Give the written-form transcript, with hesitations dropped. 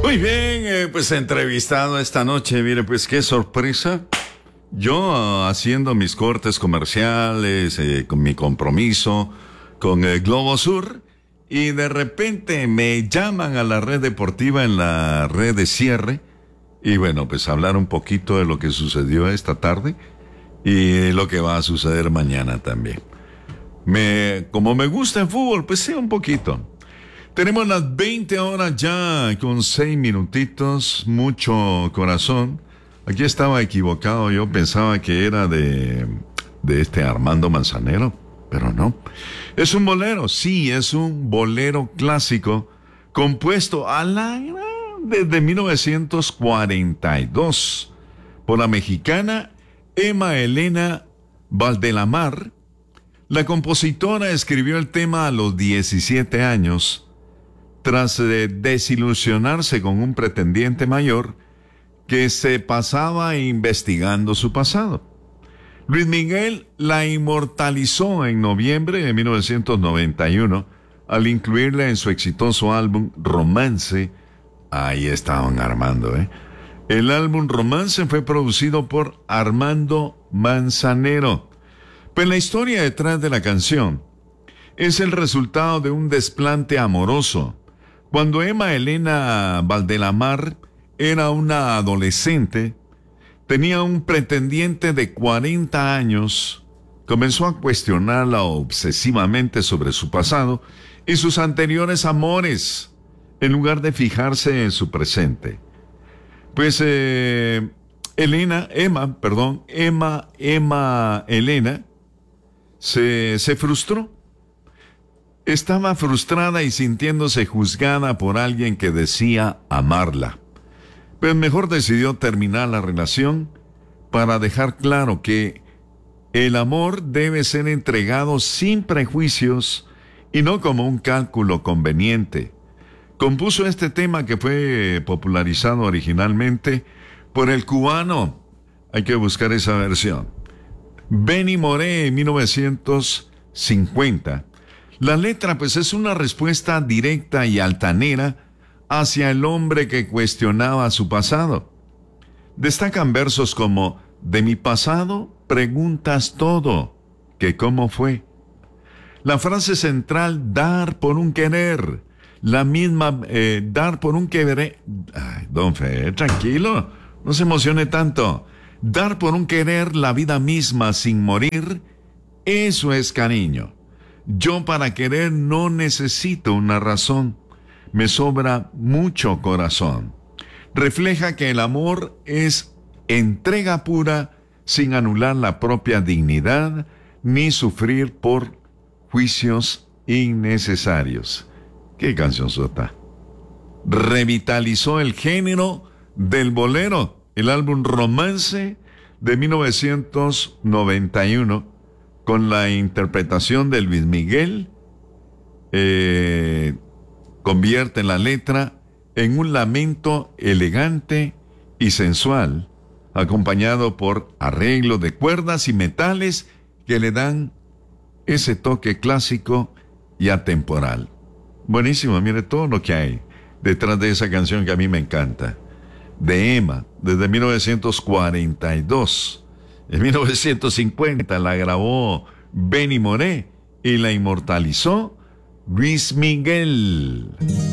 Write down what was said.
Muy bien, pues entrevistado esta noche, mire, pues qué sorpresa. Yo haciendo mis cortes comerciales, con mi compromiso con el Globo Sur, y de repente me llaman a la red deportiva en la red de cierre, y bueno, pues hablar un poquito de lo que sucedió esta tarde y lo que va a suceder mañana también. Como me gusta el fútbol, pues sí, un poquito. Tenemos las 20 horas ya con 6 minutitos, mucho corazón. Aquí estaba equivocado, yo pensaba que era de este Armando Manzanero, pero no. Es un bolero, sí, es un bolero clásico compuesto desde 1942 por la mexicana Emma Elena Valdelamar. La compositora escribió el tema a los 17 años, tras desilusionarse con un pretendiente mayor que se pasaba investigando su pasado. Luis Miguel la inmortalizó en noviembre de 1991 al incluirla en su exitoso álbum Romance. Ahí estaban Armando, El álbum Romance fue producido por Armando Manzanero. Pues la historia detrás de la canción es el resultado de un desplante amoroso. Cuando Emma Elena Valdelamar era una adolescente, tenía un pretendiente de 40 años, comenzó a cuestionarla obsesivamente sobre su pasado y sus anteriores amores, en lugar de fijarse en su presente. Pues Emma Elena se frustró. Estaba frustrada y sintiéndose juzgada por alguien que decía amarla. Pero mejor decidió terminar la relación para dejar claro que el amor debe ser entregado sin prejuicios y no como un cálculo conveniente. Compuso este tema que fue popularizado originalmente por el cubano, hay que buscar esa versión, Benny Moré, en 1950. La letra pues es una respuesta directa y altanera hacia el hombre que cuestionaba su pasado. Destacan versos como: de mi pasado preguntas todo, que cómo fue. La frase central, dar por un querer, la misma, dar por un querer. Ay, don Fe, tranquilo, no se emocione tanto. Dar por un querer la vida misma sin morir, eso es cariño. Yo para querer no necesito una razón, me sobra mucho corazón. Refleja que el amor es entrega pura sin anular la propia dignidad ni sufrir por juicios innecesarios. ¡Qué cancionzota! Revitalizó el género del bolero, el álbum Romance de 1991, con la interpretación de Luis Miguel, convierte la letra en un lamento elegante y sensual, acompañado por arreglos de cuerdas y metales que le dan ese toque clásico y atemporal. Buenísimo, mire todo lo que hay detrás de esa canción que a mí me encanta. De Emma, desde 1942. En 1950 la grabó Benny Moré y la inmortalizó Luis Miguel.